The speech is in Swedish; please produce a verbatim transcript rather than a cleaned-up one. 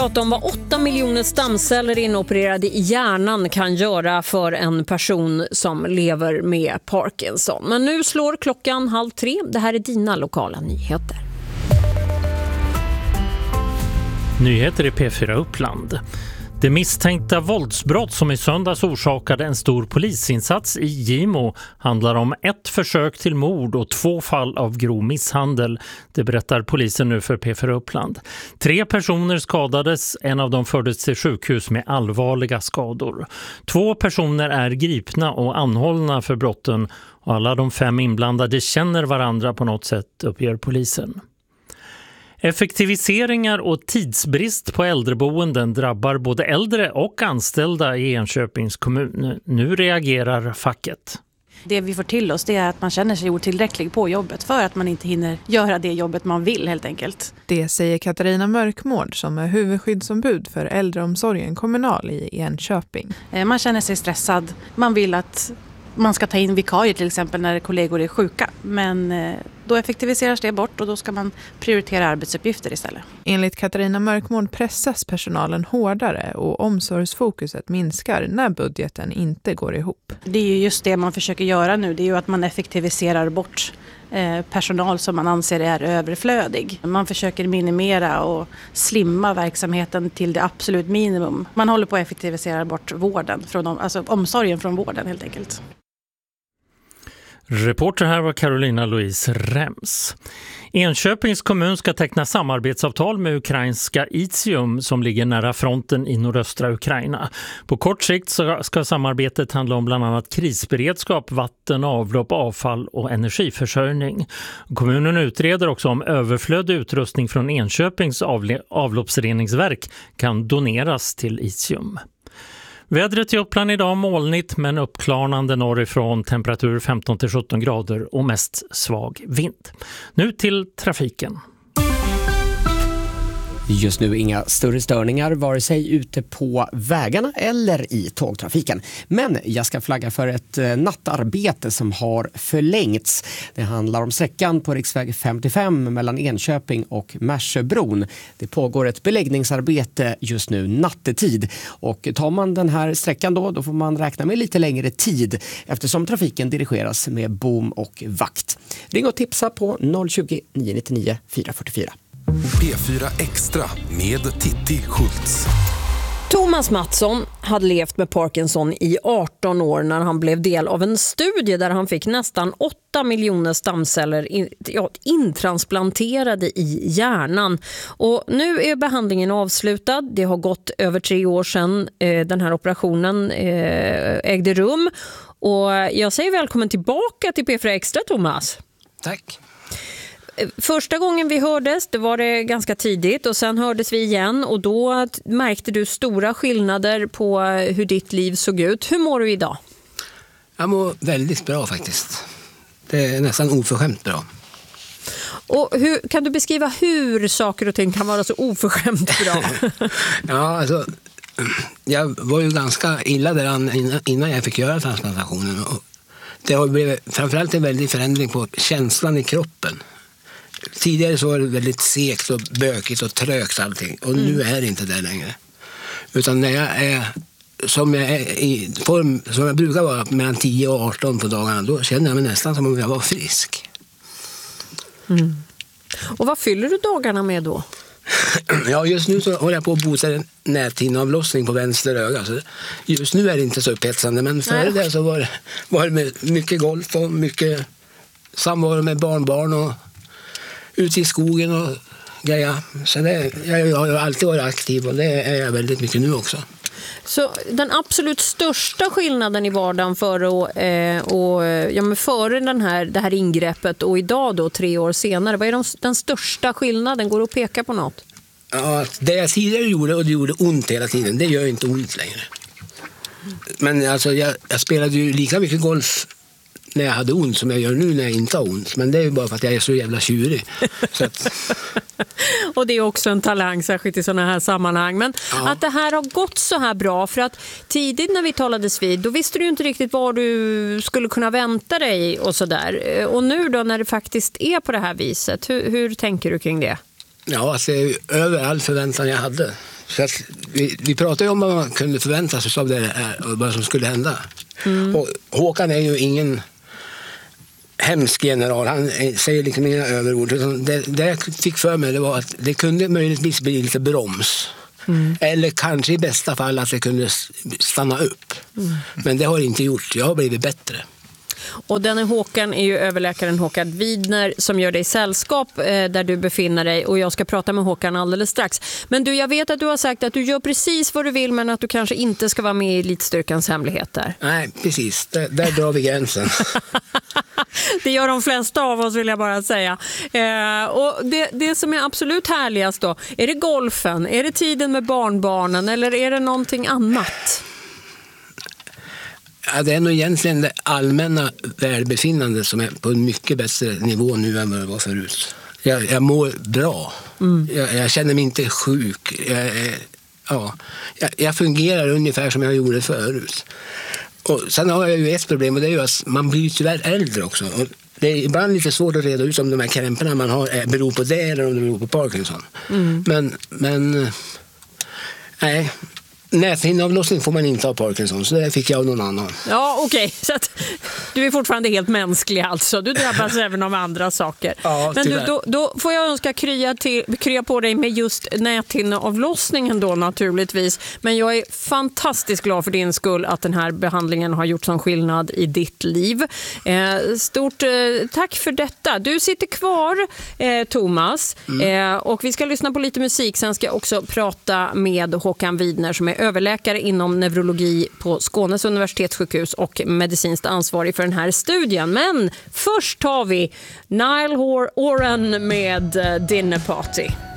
Om vad åtta miljoner stamceller inopererade i hjärnan kan göra för en person som lever med Parkinson. Men nu slår klockan halv tre. Det här är dina lokala nyheter. Nyheter i P fyra Uppland. Det misstänkta våldsbrott som i söndags orsakade en stor polisinsats i Gimo handlar om ett försök till mord och två fall av grov misshandel. Det berättar polisen nu för P fyra Uppland. Tre personer skadades, en av dem fördes till sjukhus med allvarliga skador. Två personer är gripna och anhållna för brotten och alla de fem inblandade känner varandra på något sätt, uppger polisen. Effektiviseringar och tidsbrist på äldreboenden drabbar både äldre och anställda i Enköpings kommun. Nu reagerar facket. Det vi får till oss det är att man känner sig otillräcklig på jobbet för att man inte hinner göra det jobbet man vill helt enkelt. Det säger Katarina Mörkmård som är huvudskyddsombud för äldreomsorgen kommunal i Enköping. Man känner sig stressad. Man vill att man ska ta in vikarier till exempel när kollegor är sjuka. Men då effektiviseras det bort och då ska man prioritera arbetsuppgifter istället. Enligt Katarina Mörkmård pressas personalen hårdare och omsorgsfokuset minskar när budgeten inte går ihop. Det är ju just det man försöker göra nu. Det är ju att man effektiviserar bort personal som man anser är överflödig. Man försöker minimera och slimma verksamheten till det absolut minimum. Man håller på att effektivisera bort vården, från, alltså omsorgen från vården helt enkelt. Reporter här var Carolina Louise Rems. Enköpings kommun ska teckna samarbetsavtal med ukrainska Izium som ligger nära fronten i nordöstra Ukraina. På kort sikt ska samarbetet handla om bland annat krisberedskap, vatten, avlopp, avfall och energiförsörjning. Kommunen utreder också om överflödig utrustning från Enköpings avloppsreningsverk kan doneras till Izium. Vädret i Uppland idag molnigt men uppklarnande norrifrån, temperatur femton till sjutton grader och mest svag vind. Nu till trafiken. Just nu inga större störningar vare sig ute på vägarna eller i tågtrafiken. Men jag ska flagga för ett nattarbete som har förlängts. Det handlar om sträckan på riksväg femtiofem mellan Enköping och Märsöbron. Det pågår ett beläggningsarbete just nu nattetid. Och tar man den här sträckan då, då får man räkna med lite längre tid eftersom trafiken dirigeras med bom och vakt. Ring och tipsa på noll tjugo, nio nittionio, fyra fyrtiofyra. P fyra Extra med Titti Schultz. Thomas Mattsson hade levt med Parkinson i arton år när han blev del av en studie där han fick nästan åtta miljoner stamceller in, ja, intransplanterade i hjärnan. Och nu är behandlingen avslutad. Det har gått över tre år sedan eh, den här operationen eh, ägde rum. Och jag säger välkommen tillbaka till P fyra Extra, Thomas. Tack. Första gången vi hördes, det var det ganska tidigt och sen hördes vi igen och då märkte du stora skillnader på hur ditt liv såg ut. Hur mår du idag? Jag mår väldigt bra faktiskt. Det är nästan oförskämt bra. Och hur, kan du beskriva hur saker och ting kan vara så oförskämt bra? Ja, alltså jag var ju ganska illa där innan jag fick göra transplantationen. Det har blivit framförallt en väldig förändring på känslan i kroppen. Tidigare så var det väldigt segt och bökigt och trögt allting. Och mm. nu är det inte det längre. Utan när jag är som jag är i form som jag brukar vara mellan tio och arton på dagarna, då känner jag mig nästan som om jag var frisk. Mm. Och vad fyller du dagarna med då? Ja, just nu så håller jag på att bota en näthinnavlossning på vänster öga. Så just nu är det inte så upphetsande, men före Nej. det så var det, var det med mycket golf och mycket samvaro med barnbarn och ute i skogen och grejer. Så det, jag, jag har alltid varit aktiv och det är jag väldigt mycket nu också. Så den absolut största skillnaden i vardagen före, och, eh, och, ja, men före den här, det här ingreppet och idag då, tre år senare, vad är de, den största skillnaden? Går det att peka på något? Ja, det jag tidigare gjorde och det gjorde ont hela tiden, det gör inte ont längre. Men alltså jag, jag spelade ju lika mycket golf när jag hade ont som jag gör nu när jag inte har ont. Men det är ju bara för att jag är så jävla tjurig. Så att... Och det är också en talang, särskilt i sådana här sammanhang. Men ja. Att det här har gått så här bra, för att tidigt när vi talades vid, då visste du inte riktigt vad du skulle kunna vänta dig och sådär. Och nu då när det faktiskt är på det här viset, hur, hur tänker du kring det? Ja, alltså över all förväntan jag hade. Så att vi, vi pratade ju om vad man kunde förvänta sig av det här och vad som skulle hända. Mm. Och Håkan är ju ingen hemsk general. Han säger liksom inga överord. Det, det jag fick för mig det var att det kunde möjligtvis bli lite broms. Mm. Eller kanske i bästa fall att det kunde stanna upp. Mm. Men det har det inte gjort. Jag har blivit bättre. Och den är Håkan är ju överläkaren Håkan Widner som gör dig sällskap eh, där du befinner dig, och jag ska prata med Håkan alldeles strax. Men du, jag vet att du har sagt att du gör precis vad du vill, men att du kanske inte ska vara med i Elitstyrkans hemligheter. Nej, precis. Där, där drar vi gränsen. Det gör de flesta av oss, vill jag bara säga. Eh, och det, det som är absolut härligast då, är det golfen? Är det tiden med barnbarnen? Eller är det någonting annat? Ja, det är nog egentligen det allmänna välbefinnande som är på en mycket bättre nivå nu än vad det var förut. Jag, jag mår bra. Mm. Jag, jag känner mig inte sjuk. Jag, ja, jag, jag fungerar ungefär som jag gjorde förut. Och sen har jag ju ett problem, och det är ju att man blir tyvärr äldre också. Och det är ibland lite svårt att reda ut om de här krämporna man har är, beror på det eller om det beror på Parkinson. Mm. Men, men nej... Näthinneavlossning får man inte ha Parkinson, så det fick jag av någon annan. Ja, okej. Okay. Så att du är fortfarande helt mänsklig alltså. Du drabbas även av andra saker. Ja, men du, då, då får jag önska krya, till, krya på dig med just näthinneavlossningen då naturligtvis. Men jag är fantastiskt glad för din skull att den här behandlingen har gjort sån skillnad i ditt liv. Eh, stort eh, tack för detta. Du sitter kvar, eh, Thomas. Mm. Eh, och vi ska lyssna på lite musik. Sen ska jag också prata med Håkan Widner som är överläkare inom neurologi på Skånes universitetssjukhus och medicinskt ansvarig för den här studien. Men först tar vi Niall Horan med Dinner Party.